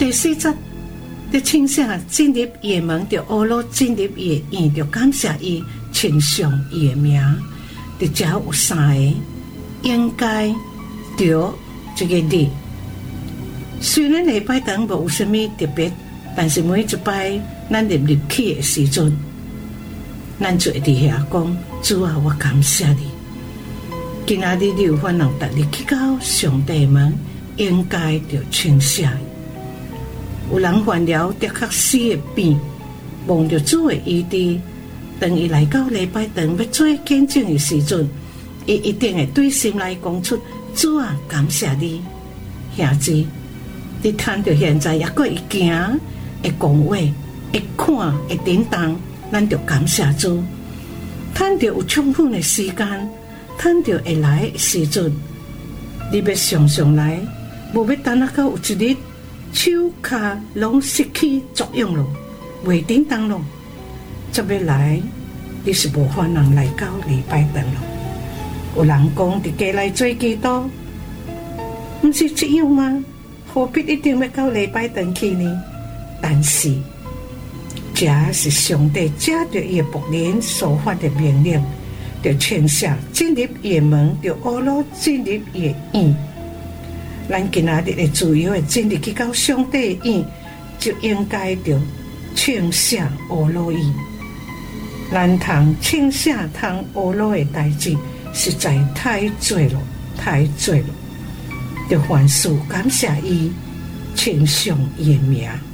第4节，伫称谢进入伊的门，就阿罗进入伊的院，就感谢伊，称颂伊的名。伫遮有3个应该着这个日。虽然礼拜堂无有啥物特别，但是每一摆咱入去的时阵，咱就会伫遐讲：主啊，我感谢你。今仔日你有法能带你去到上帝门，应该着称谢。有人患了得确死的病，望着主的医治。当伊来到礼拜堂要做见证的时阵，伊一定会对心来讲出：主啊，感谢你，兄弟。你趁着现在抑阁会行，会讲话，会看，会叮当，咱就感谢主。趁着有充分的时间，趁着会来的时阵，你要常常来，无要等到有一日手骹拢失去作用咯，袂叮当咯，才要来，你是无法能来到礼拜堂咯。有人讲伫家来做基督，毋是这样吗？何必一定要到礼拜堂去呢？但是，这是上帝借着伊的仆人所发的命令，就称谢进入伊的门，就阿罗进入伊的院。咱今仔日的自由的进入去到上帝的院，就应该着称谢阿罗伊。咱通称谢通阿罗的代志，实在太多了，太多了。就凡事感谢伊，称颂伊的名。